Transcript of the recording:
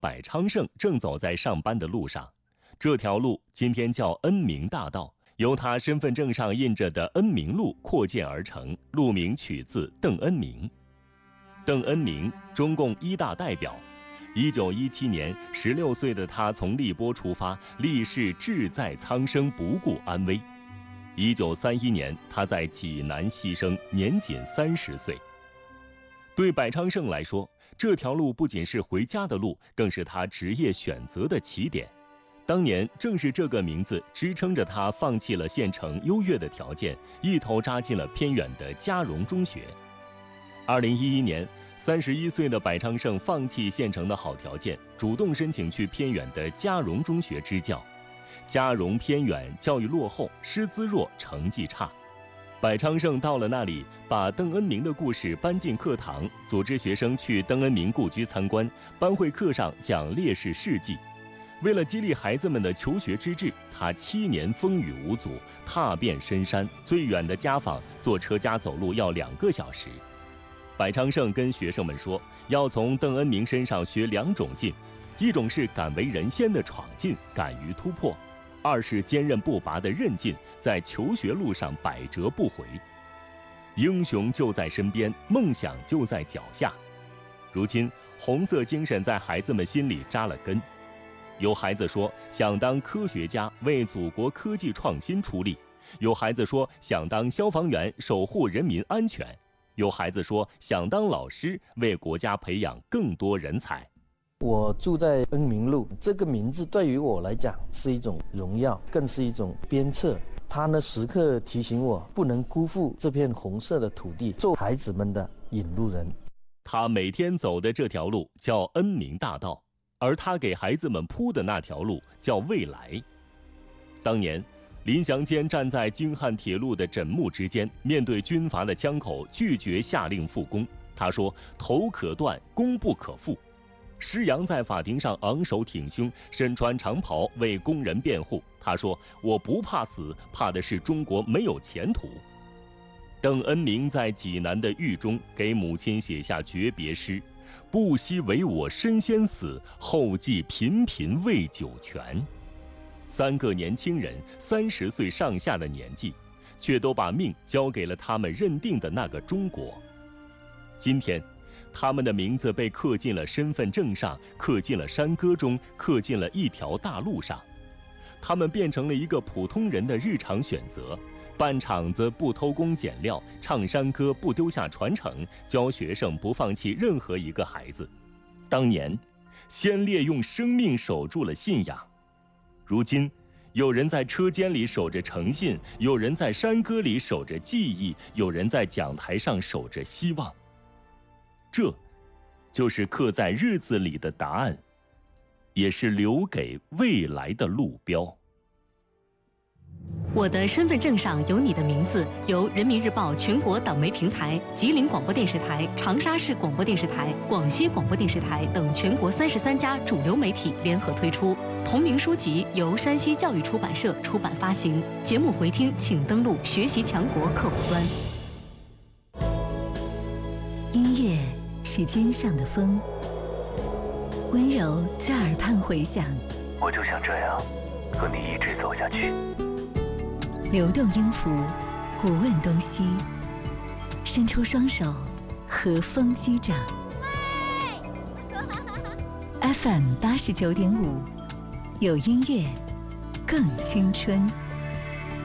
百昌盛正走在上班的路上，这条路今天叫恩明大道，由他身份证上印着的恩明路扩建而成，路名取自邓恩铭。邓恩铭，中共一大代表。1917年，16岁的他从荔波出发，立誓志在苍生，不顾安危。1931年，他在济南牺牲，年仅30岁。对百昌盛来说，这条路不仅是回家的路，更是他职业选择的起点。当年正是这个名字支撑着他放弃了县城优越的条件，一头扎进了偏远的嘉荣中学。2011年，31岁的百昌盛放弃县城的好条件，主动申请去偏远的嘉荣中学支教。嘉荣偏远，教育落后，师资弱，成绩差。百昌盛到了那里，把邓恩铭的故事搬进课堂，组织学生去邓恩铭故居参观，班会课上讲烈士事迹。为了激励孩子们的求学之志，他7年风雨无阻，踏遍深山，最远的家访坐车加走路要2个小时。百昌盛跟学生们说，要从邓恩铭身上学2种劲，一种是敢为人先的闯劲，敢于突破；二是坚韧不拔的韧劲，在求学路上百折不回。英雄就在身边，梦想就在脚下。如今，红色精神在孩子们心里扎了根。有孩子说想当科学家，为祖国科技创新出力；有孩子说想当消防员，守护人民安全；有孩子说想当老师，为国家培养更多人才。 我住在恩明路，这个名字对于我来讲是一种荣耀，更是一种鞭策。它呢，时刻提醒我不能辜负这片红色的土地，做孩子们的引路人。 他每天走的这条路叫恩明大道，而他给孩子们铺的那条路叫未来。当年，林祥坚站在京汉铁路的枕木之间，面对军阀的枪口，拒绝下令复工。他说：“头可断，功不可复。”施洋在法庭上昂首挺胸，身穿长袍为工人辩护。他说：“我不怕死，怕的是中国没有前途。”邓恩铭在济南的狱中给母亲写下诀别诗：“不惜为我身先死，后继频频为九泉。”3个年轻人，30岁上下的年纪，却都把命交给了他们认定的那个中国。今天，他们的名字被刻进了身份证上，刻进了山歌中，刻进了一条大路上。他们变成了一个普通人的日常选择：办厂子不偷工减料，唱山歌不丢下传承，教学生不放弃任何一个孩子。当年，先烈用生命守住了信仰。如今，有人在车间里守着诚信，有人在山歌里守着记忆，有人在讲台上守着希望。这，就是刻在日子里的答案，也是留给未来的路标。 我的身份证上有你的名字，由人民日报全国党媒平台、吉林广播电视台、长沙市广播电视台、广西广播电视台等全国33家主流媒体联合推出。同名书籍由山西教育出版社出版发行。节目回听请登录学习强国客户端。 音乐是肩上的风，温柔在耳畔回响。 我就想这样和你一直走下去。 流动音符，不问东西，伸出双手，和风击掌。FM 89.5，有音乐，更青春。